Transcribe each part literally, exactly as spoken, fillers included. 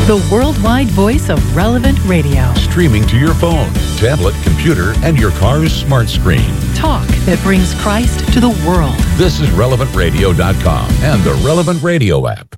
the worldwide voice of Relevant Radio. Streaming to your phone, tablet, computer, and your car's smart screen. Talk that brings Christ to the world. This is relevant radio dot com and the Relevant Radio app.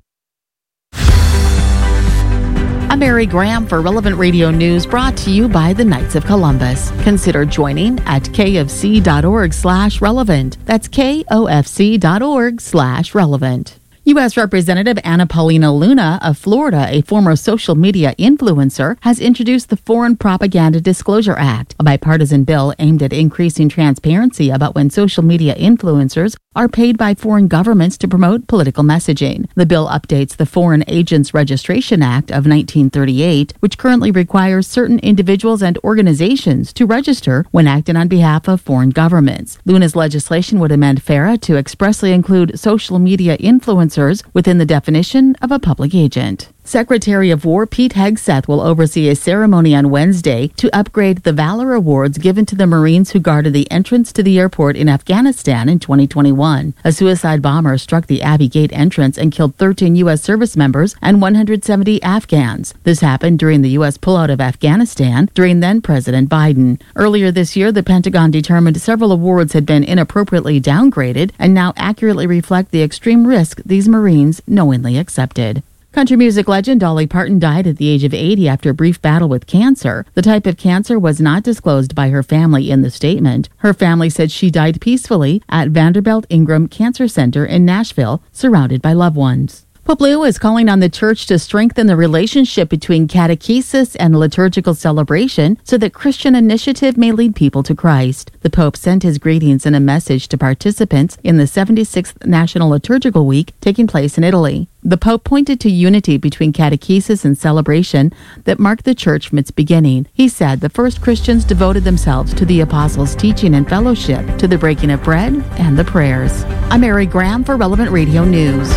I'm Mary Graham for Relevant Radio News, brought to you by the Knights of Columbus. Consider joining at kfc.org slash relevant. That's kofc.org slash relevant. U S. Representative Anna Paulina Luna of Florida, a former social media influencer, has introduced the Foreign Propaganda Disclosure Act, a bipartisan bill aimed at increasing transparency about when social media influencers are paid by foreign governments to promote political messaging. The bill updates the Foreign Agents Registration Act of nineteen thirty-eight, which currently requires certain individuals and organizations to register when acting on behalf of foreign governments. Luna's legislation would amend FARA to expressly include social media influencers within the definition of a public agent. Secretary of War Pete Hegseth will oversee a ceremony on Wednesday to upgrade the Valor Awards given to the Marines who guarded the entrance to the airport in Afghanistan in twenty twenty-one. A suicide bomber struck the Abbey Gate entrance and killed thirteen U S service members and one hundred seventy Afghans. This happened during the U S pullout of Afghanistan during then-President Biden. Earlier this year, the Pentagon determined several awards had been inappropriately downgraded and now accurately reflect the extreme risk these Marines knowingly accepted. Country music legend Dolly Parton died at the age of eighty after a brief battle with cancer. The type of cancer was not disclosed by her family in the statement. Her family said she died peacefully at Vanderbilt Ingram Cancer Center in Nashville, surrounded by loved ones. Pope Leo is calling on the church to strengthen the relationship between catechesis and liturgical celebration so that Christian initiative may lead people to Christ. The Pope sent his greetings in a message to participants in the seventy-sixth National Liturgical Week taking place in Italy. The Pope pointed to unity between catechesis and celebration that marked the church from its beginning. He said the first Christians devoted themselves to the apostles' teaching and fellowship, to the breaking of bread and the prayers. I'm Mary Graham for Relevant Radio News.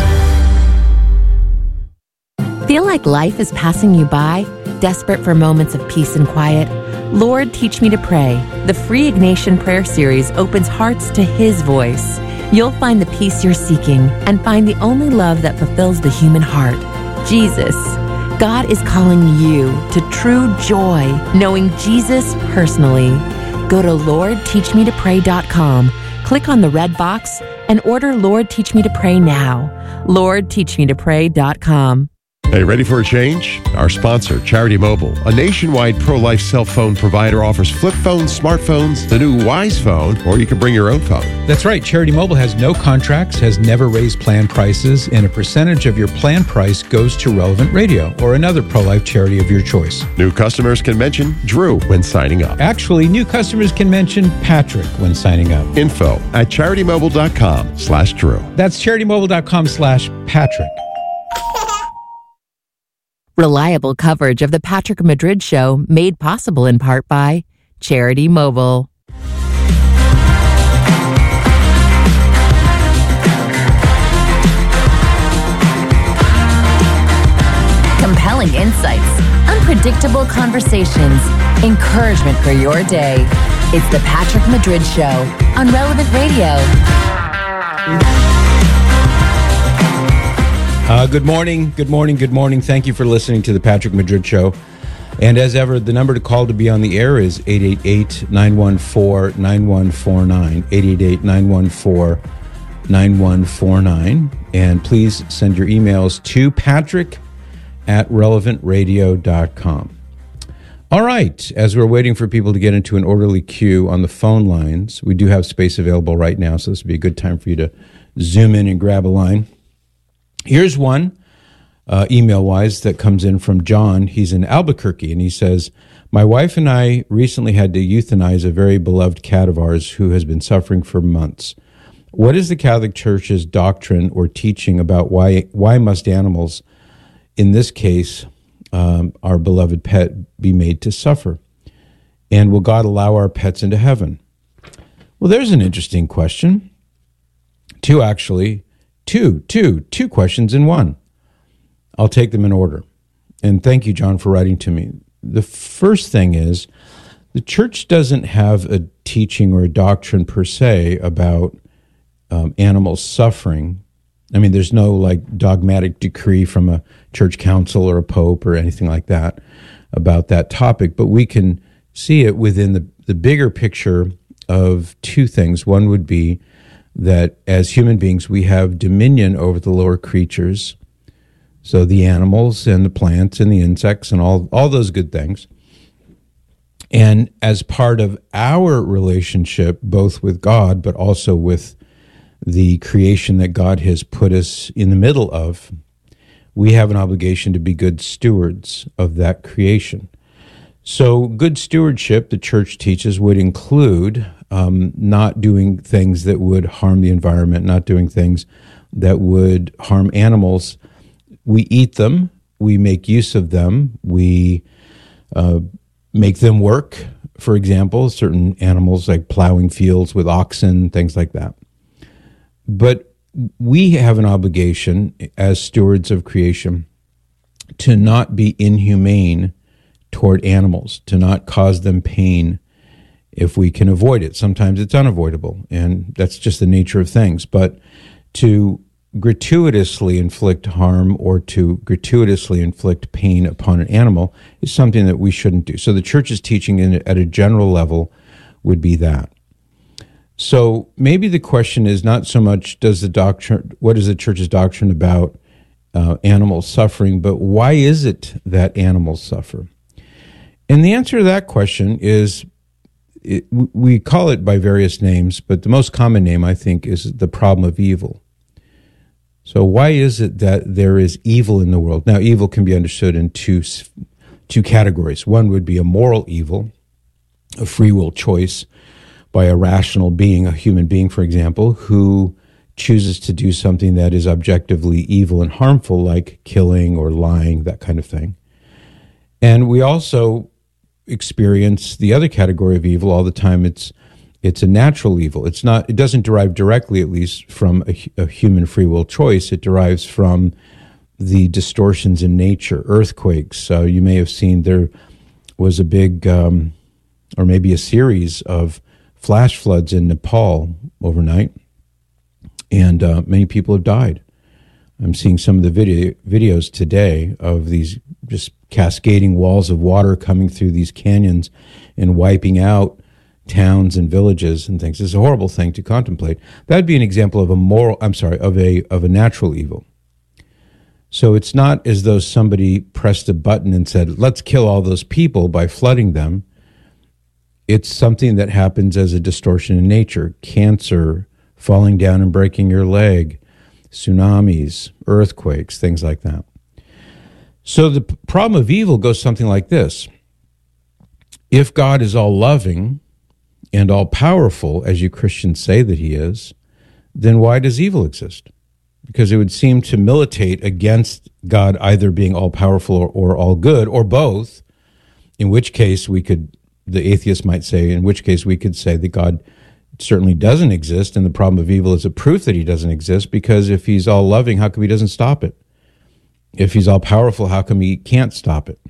Feel like life is passing you by? Desperate for moments of peace and quiet? Lord, Teach Me to Pray. The free Ignatian Prayer Series opens hearts to His voice. You'll find the peace you're seeking and find the only love that fulfills the human heart, Jesus. God is calling you to true joy, knowing Jesus personally. Go to lord teach me to pray dot com, click on the red box, and order Lord, Teach Me to Pray now. lord teach me to pray dot com. Hey, ready for a change? Our sponsor, Charity Mobile, a nationwide pro-life cell phone provider, offers flip phones, smartphones, the new Wise phone, or you can bring your own phone. That's right. Charity Mobile has no contracts, has never raised plan prices, and a percentage of your plan price goes to Relevant Radio or another pro-life charity of your choice. New customers can mention Drew when signing up. Actually, new customers can mention Patrick when signing up. Info at charitymobile.com slash Drew. That's charitymobile.com slash Patrick. Reliable coverage of the Patrick Madrid Show, made possible in part by Charity Mobile. Compelling insights, unpredictable conversations, encouragement for your day. It's the Patrick Madrid Show on Relevant Radio. Uh, good morning, good morning, good morning. Thank you for listening to the Patrick Madrid Show. And as ever, the number to call to be on the air is eight eight eight, nine one four, nine one four nine, eight eight eight, nine one four, nine one four nine. And please send your emails to patrick at relevant radio dot com. All right, as we're waiting for people to get into an orderly queue on the phone lines, we do have space available right now, so this would be a good time for you to zoom in and grab a line. Here's one, uh, email-wise, that comes in from John. He's in Albuquerque, and he says, my wife and I recently had to euthanize a very beloved cat of ours who has been suffering for months. What is the Catholic Church's doctrine or teaching about why why must animals, in this case, um, our beloved pet, be made to suffer? And will God allow our pets into heaven? Well, there's an interesting question. Two, actually. Two, two, two questions in one. I'll take them in order. And thank you, John, for writing to me. The first thing is, the church doesn't have a teaching or a doctrine per se about um, animals suffering I mean, there's no like dogmatic decree from a church council or a pope or anything like that about that topic, but we can see it within the, the bigger picture of two things. One would be that as human beings, we have dominion over the lower creatures, so the animals and the plants and the insects and all, all those good things. And as part of our relationship, both with God, but also with the creation that God has put us in the middle of, we have an obligation to be good stewards of that creation. So good stewardship, the church teaches, would include um, not doing things that would harm the environment, not doing things that would harm animals. We eat them, we make use of them, we uh, make them work, for example, certain animals like plowing fields with oxen, things like that. But we have an obligation as stewards of creation to not be inhumane toward animals, to not cause them pain if we can avoid it. Sometimes it's unavoidable, and that's just the nature of things. But to gratuitously inflict harm or to gratuitously inflict pain upon an animal is something that we shouldn't do. So the church's teaching in, at a general level would be that. So maybe the question is not so much does the doctrine, what is the church's doctrine about uh, animal suffering, but why is it that animals suffer? And the answer to that question is, it, we call it by various names, but the most common name, I think, is the problem of evil. So why is it that there is evil in the world? Now, evil can be understood in two, two categories. One would be a moral evil, a free will choice by a rational being, a human being, for example, who chooses to do something that is objectively evil and harmful, like killing or lying, that kind of thing. And we also experience the other category of evil all the time. It's it's a natural evil. It's not. It doesn't derive directly, at least, from a, a human free will choice. It derives from the distortions in nature, earthquakes. So you may have seen there was a big, um, or maybe a series of flash floods in Nepal overnight, and uh, many people have died. I'm seeing some of the video, videos today of these just cascading walls of water coming through these canyons and wiping out towns and villages and things. It's a horrible thing to contemplate. That'd be an example of a moral, I'm sorry, of a of a natural evil. So it's not as though somebody pressed a button and said, let's kill all those people by flooding them. It's something that happens as a distortion in nature. Cancer, falling down and breaking your leg, tsunamis, earthquakes, things like that. So the problem of evil goes something like this. If God is all loving and all powerful, as you Christians say that he is, then why does evil exist? Because it would seem to militate against God either being all powerful or, or all good, or both, in which case we could, the atheist might say, in which case we could say that God certainly doesn't exist, and the problem of evil is a proof that he doesn't exist, because if he's all loving, how come he doesn't stop it? If he's all powerful, how come he can't stop it?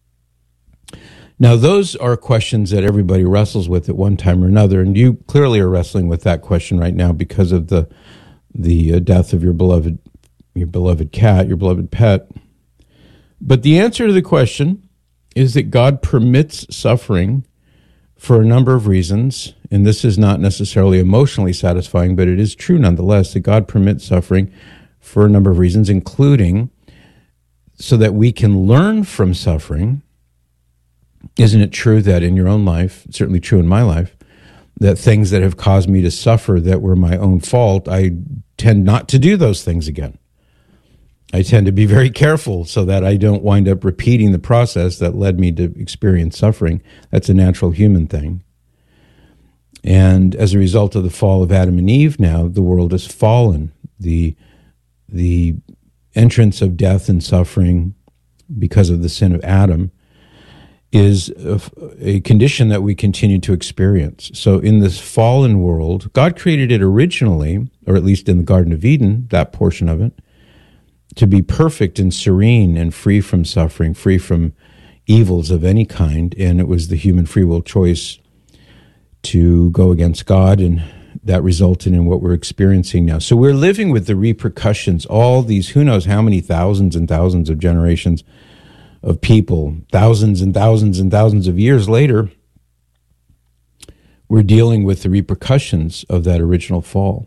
Now, those are questions that everybody wrestles with at one time or another, and you clearly are wrestling with that question right now because of the the uh, death of your beloved your beloved cat, your beloved pet. But the answer to the question is that God permits suffering for a number of reasons, and this is not necessarily emotionally satisfying, but it is true nonetheless that God permits suffering for a number of reasons, including so that we can learn from suffering. Isn't it true that in your own life, certainly true in my life, that things that have caused me to suffer that were my own fault, I tend not to do those things again. I tend to be very careful so that I don't wind up repeating the process that led me to experience suffering. That's a natural human thing. And as a result of the fall of Adam and Eve now, the world has fallen. The, the entrance of death and suffering because of the sin of Adam is a, a condition that we continue to experience. So in this fallen world, God created it originally, or at least in the Garden of Eden, that portion of it, to be perfect and serene and free from suffering, free from evils of any kind. And it was the human free will choice to go against God and that resulted in what we're experiencing now. So we're living with the repercussions, all these, who knows how many thousands and thousands of generations of people, thousands and thousands and thousands of years later, we're dealing with the repercussions of that original fall.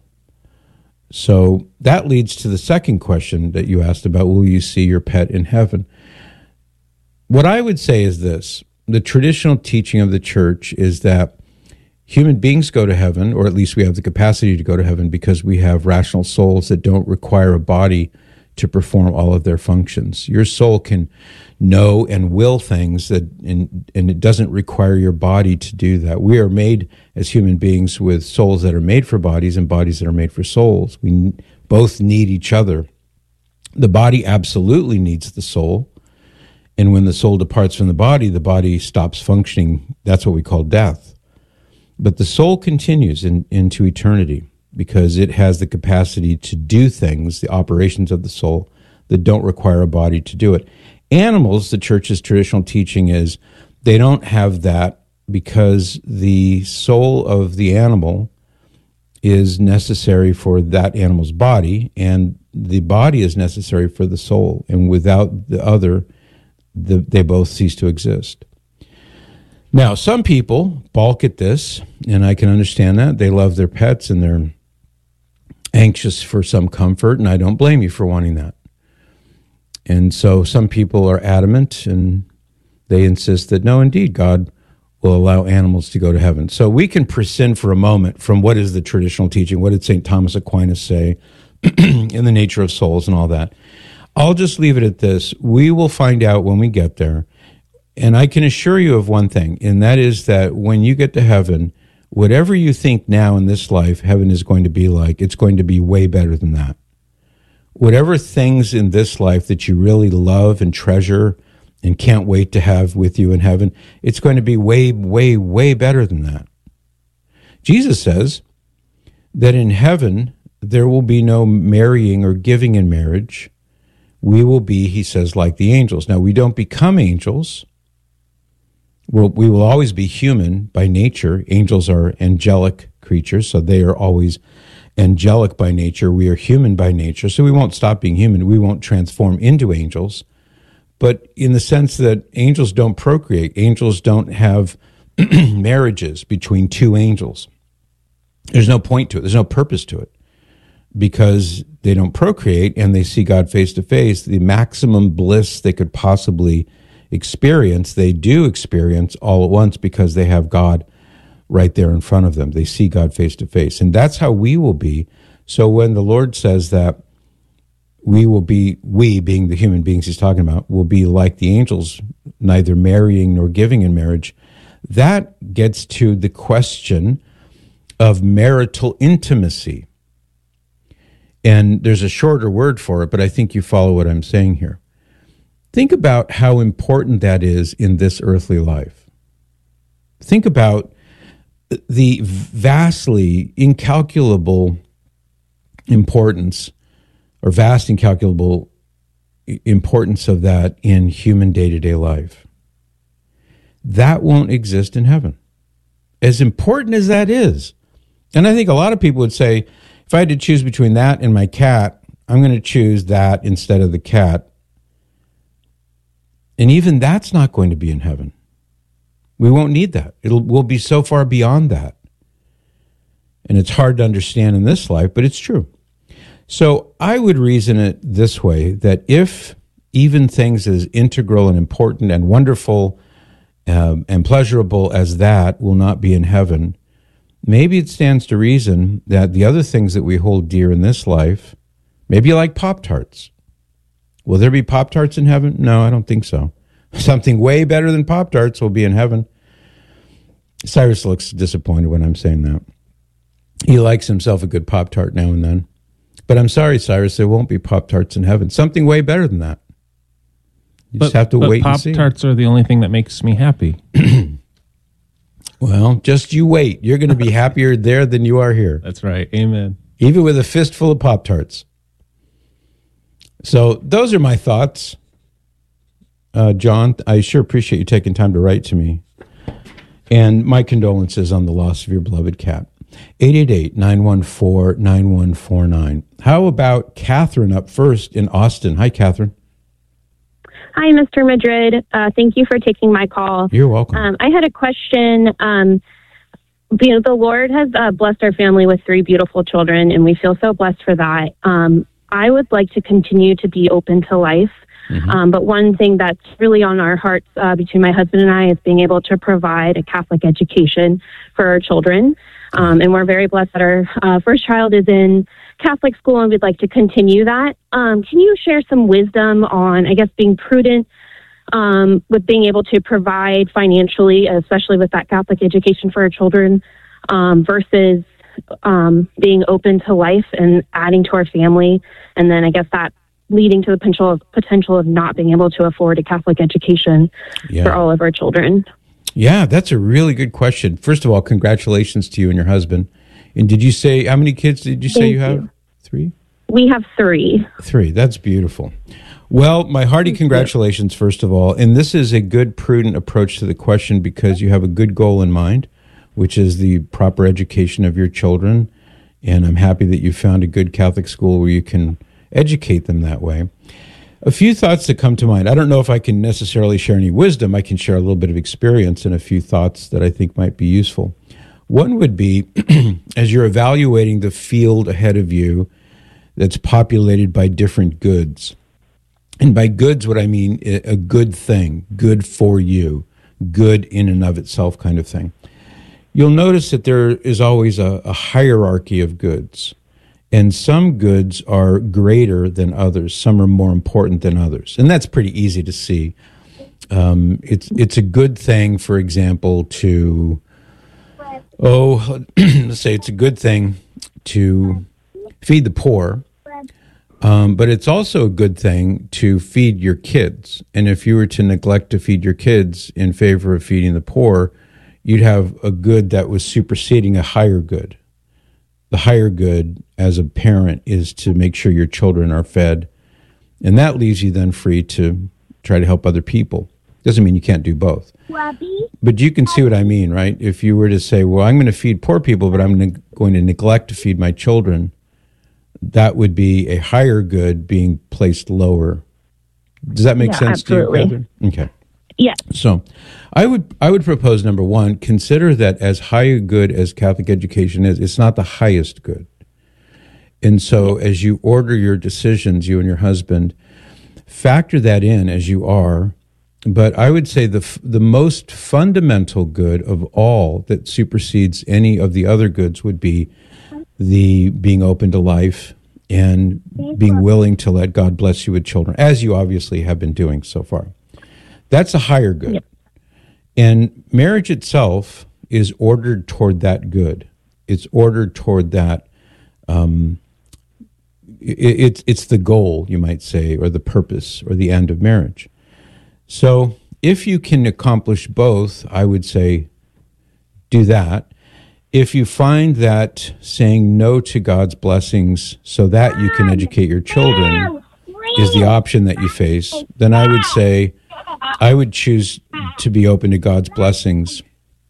So that leads to the second question that you asked about, will you see your pet in heaven? What I would say is this: the traditional teaching of the church is that human beings go to heaven, or at least we have the capacity to go to heaven, because we have rational souls that don't require a body to perform all of their functions. Your soul can know and will things, that, and, and it doesn't require your body to do that. We are made as human beings with souls that are made for bodies and bodies that are made for souls. We both need each other. The body absolutely needs the soul, and when the soul departs from the body, the body stops functioning. That's what we call death. But the soul continues in, into eternity, because it has the capacity to do things, the operations of the soul, that don't require a body to do it. Animals, the church's traditional teaching is, they don't have that, because the soul of the animal is necessary for that animal's body, and the body is necessary for the soul. And without the other, the, they both cease to exist. Now, some people balk at this, and I can understand that. They love their pets, and they're anxious for some comfort, and I don't blame you for wanting that. And so some people are adamant, and they insist that, no, indeed, God will allow animals to go to heaven. So we can prescind for a moment from what is the traditional teaching. What did Saint Thomas Aquinas say in the nature of souls and all that? I'll just leave it at this. We will find out when we get there. And I can assure you of one thing, and that is that when you get to heaven, whatever you think now in this life heaven is going to be like, it's going to be way better than that. Whatever things in this life that you really love and treasure and can't wait to have with you in heaven, it's going to be way, way, way better than that. Jesus says that in heaven there will be no marrying or giving in marriage. We will be, he says, like the angels. Now, we don't become angels. We'll, we will always be human by nature. Angels are angelic creatures, so they are always angelic by nature. We are human by nature, so we won't stop being human. We won't transform into angels. But in the sense that angels don't procreate, angels don't have marriages between two angels. There's no point to it. There's no purpose to it, because they don't procreate and they see God face to face. The maximum bliss they could possibly experience, they do experience all at once, because they have God right there in front of them. They see God face to face. And that's how we will be. So when the Lord says that we will be, we being the human beings he's talking about, will be like the angels, neither marrying nor giving in marriage, that gets to the question of marital intimacy. And there's a shorter word for it, but I think you follow what I'm saying here. Think about how important that is in this earthly life. Think about the vastly incalculable importance, or vast incalculable importance of that in human day-to-day life. That won't exist in heaven. As important as that is. And I think a lot of people would say, if I had to choose between that and my cat, I'm going to choose that instead of the cat. And even that's not going to be in heaven. We won't need that. It'll, we'll be so far beyond that. And it's hard to understand in this life, but it's true. So I would reason it this way, that if even things as integral and important and wonderful um, and pleasurable as that will not be in heaven, maybe it stands to reason that the other things that we hold dear in this life, maybe you like Pop-Tarts. Will there be Pop-Tarts in heaven? No, I don't think so. Something way better than Pop-Tarts will be in heaven. Cyrus looks disappointed when I'm saying that. He likes himself a good Pop-Tart now and then. But I'm sorry, Cyrus, there won't be Pop-Tarts in heaven. Something way better than that. You but, just have to but wait and see. Pop-Tarts are the only thing that makes me happy. Well, just you wait. You're going to be happier there than you are here. That's right. Amen. Even with a fistful of Pop-Tarts. So those are my thoughts. Uh, John, I sure appreciate you taking time to write to me. And my condolences on the loss of your beloved cat. eight eight eight, nine one four, nine one four nine. How about Catherine up first in Austin? Hi, Catherine. Hi, Mister Madrid. Uh, thank you for taking my call. You're welcome. Um, I had a question. Um, you know, the Lord has uh, blessed our family with three beautiful children, and we feel so blessed for that. Um, I would like to continue to be open to life. Mm-hmm. Um, but one thing that's really on our hearts uh, between my husband and I is being able to provide a Catholic education for our children. Um, and we're very blessed that our uh, first child is in Catholic school, and we'd like to continue that. Um, can you share some wisdom on, I guess, being prudent um, with being able to provide financially, especially with that Catholic education for our children, um, versus um, being open to life and adding to our family, and then I guess that leading to the potential of, potential of not being able to afford a Catholic education yeah. for all of our children? Yeah, that's a really good question. First of all, congratulations to you and your husband. And did you say, how many kids did you say Thank you have? You. Three? We have three. Three. That's beautiful. Well, my hearty congratulations, first of all. And this is a good, prudent approach to the question because you have a good goal in mind, which is the proper education of your children. And I'm happy that you found a good Catholic school where you can educate them that way. A few thoughts that come to mind. I don't know if I can necessarily share any wisdom. I can share a little bit of experience and a few thoughts that I think might be useful. One would be, as you're evaluating the field ahead of you that's populated by different goods. And by goods, what I mean, a good thing, good for you, good in and of itself kind of thing. You'll notice that there is always a, a hierarchy of goods. And some goods are greater than others. Some are more important than others. And that's pretty easy to see. Um, it's it's a good thing, for example, to, oh, let's say it's a good thing to feed the poor. Um, but it's also a good thing to feed your kids. And if you were to neglect to feed your kids in favor of feeding the poor, you'd have a good that was superseding a higher good. The higher good as a parent is to make sure your children are fed. And that leaves you then free to try to help other people. Doesn't mean you can't do both. But you can see what I mean, right? If you were to say, well, I'm going to feed poor people, but I'm ne- going to neglect to feed my children, that would be a higher good being placed lower. Does that make yeah, sense absolutely. to you, Catherine? Okay. Yeah. So I would I would propose, number one, consider that as high a good as Catholic education is, it's not the highest good. And so as you order your decisions, you and your husband, factor that in as you are. But I would say the the most fundamental good of all that supersedes any of the other goods would be the being open to life and being willing to let God bless you with children, as you obviously have been doing so far. That's a higher good. Yep. And marriage itself is ordered toward that good. It's ordered toward that. Um, it, it's it's the goal, you might say, or the purpose or the end of marriage. So if you can accomplish both, I would say do that. If you find that saying no to God's blessings so that you can educate your children is the option that you face, then I would say I would choose to be open to God's blessings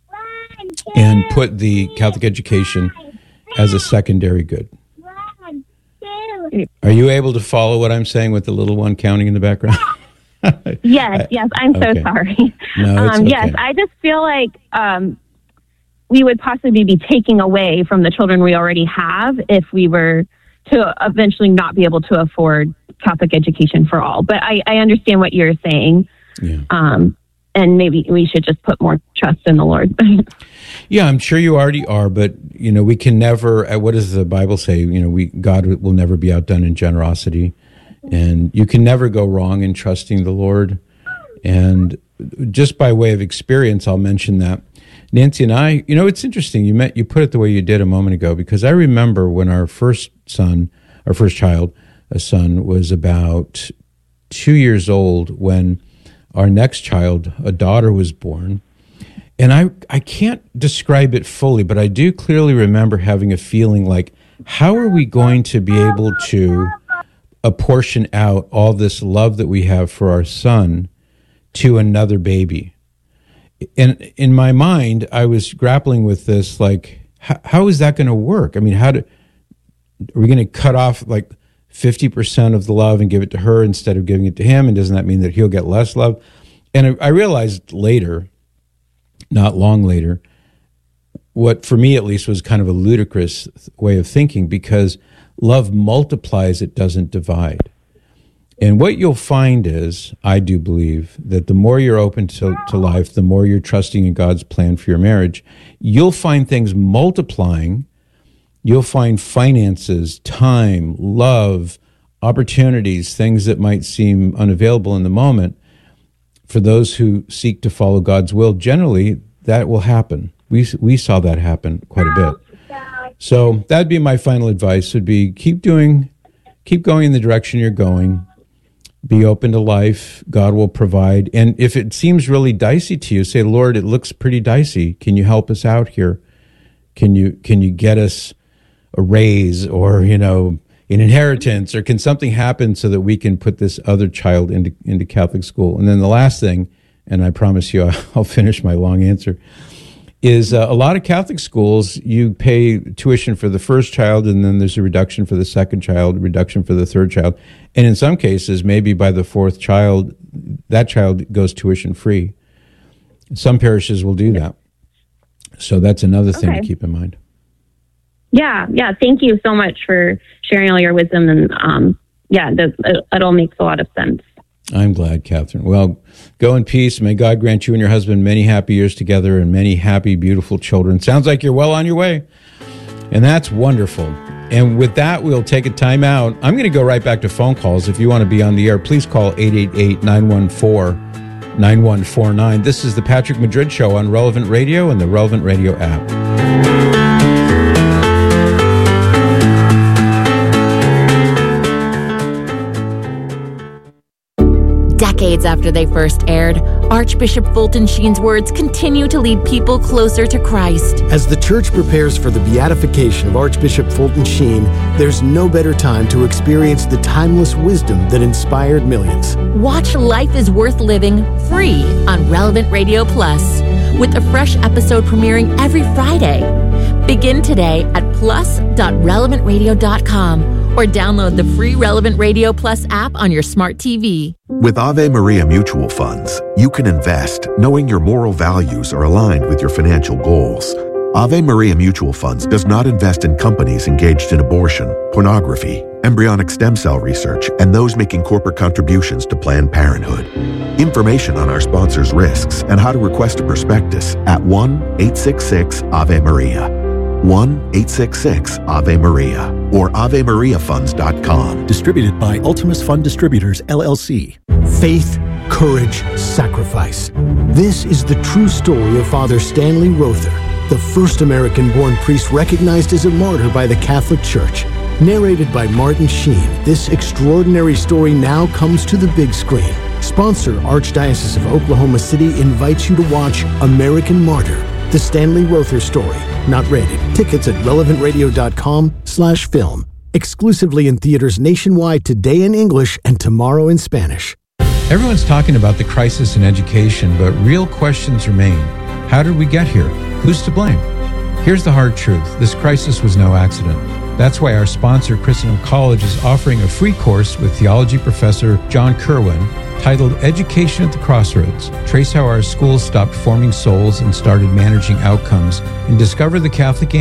and put the Catholic education as a secondary good. Are you able to follow what I'm saying with the little one counting in the background? Yes, yes. I'm so okay. sorry. No, it's um, okay. Yes, I just feel like um, we would possibly be taking away from the children we already have if we were to eventually not be able to afford Catholic education for all. But I, I understand what you're saying. Yeah. Um, and maybe we should just put more trust in the Lord. Yeah, I'm sure you already are, but you know, we can never, what does the Bible say? You know, we God will never be outdone in generosity, and you can never go wrong in trusting the Lord. And just by way of experience, I'll mention that Nancy and I, you know, it's interesting. You met, you put it the way you did a moment ago, because I remember when our first son, our first child, a son, was about two years old when our next child, a daughter, was born. And I, I can't describe it fully, but I do clearly remember having a feeling like, how are we going to be able to apportion out all this love that we have for our son to another baby? And in my mind, I was grappling with this, like, how, how is that going to work? I mean, how do, are we going to cut off like fifty percent of the love and give it to her instead of giving it to him? And doesn't that mean that he'll get less love? And I, I realized later, not long later, what for me at least was kind of a ludicrous way of thinking, because love multiplies, it doesn't divide. And what you'll find is, I do believe, that the more you're open to, to life, the more you're trusting in God's plan for your marriage, you'll find things multiplying. You'll find finances, time, love, opportunities, things that might seem unavailable in the moment. For those who seek to follow God's will, generally, that will happen. We we saw that happen quite a bit. So that'd be my final advice, would be keep doing, keep going in the direction you're going. Be open to life. God will provide. And if it seems really dicey to you, say, Lord, it looks pretty dicey. Can you help us out here? Can you can you get us a raise, or, you know, an inheritance, or can something happen so that we can put this other child into, into Catholic school? And then the last thing, and I promise you I'll finish my long answer, is uh, a lot of Catholic schools, you pay tuition for the first child, and then there's a reduction for the second child, reduction for the third child. And in some cases, maybe by the fourth child, that child goes tuition free. Some parishes will do that. So that's another thing Okay. to keep in mind. Yeah, yeah. Thank you so much for sharing all your wisdom. And um, yeah, the, it, it all makes a lot of sense. I'm glad, Catherine. Well, go in peace. May God grant you and your husband many happy years together and many happy, beautiful children. Sounds like you're well on your way. And that's wonderful. And with that, we'll take a time out. I'm going to go right back to phone calls. If you want to be on the air, please call eight eight eight, nine one four, nine one four nine. This is the Patrick Madrid Show on Relevant Radio and the Relevant Radio app. Decades after they first aired, Archbishop Fulton Sheen's words continue to lead people closer to Christ. As the Church prepares for the beatification of Archbishop Fulton Sheen, there's no better time to experience the timeless wisdom that inspired millions. Watch Life is Worth Living free on Relevant Radio Plus, with a fresh episode premiering every Friday. Begin today at plus dot relevant radio dot com or download the free Relevant Radio Plus app on your smart T V. With Ave Maria Mutual Funds, you can invest knowing your moral values are aligned with your financial goals. Ave Maria Mutual Funds does not invest in companies engaged in abortion, pornography, embryonic stem cell research, and those making corporate contributions to Planned Parenthood. Information on our sponsors' risks and how to request a prospectus at one eight six six Ave Maria. one eight six six Ave Maria or ave maria funds dot com. Distributed by Ultimus Fund Distributors, L L C. Faith, courage, sacrifice. This is the true story of Father Stanley Rother, the first American-born priest recognized as a martyr by the Catholic Church. Narrated by Martin Sheen, this extraordinary story now comes to the big screen. Sponsor Archdiocese of Oklahoma City invites you to watch American Martyr, the Stanley Rother story. Not rated. Tickets at relevant radio dot com slash film. Exclusively in theaters nationwide today in English and tomorrow in Spanish. Everyone's talking about the crisis in education, but real questions remain. How did we get here? Who's to blame? Here's the hard truth. This crisis was no accident. That's why our sponsor, Christendom College, is offering a free course with theology professor John Kerwin titled Education at the Crossroads. Trace how our schools stopped forming souls and started managing outcomes, and discover the Catholic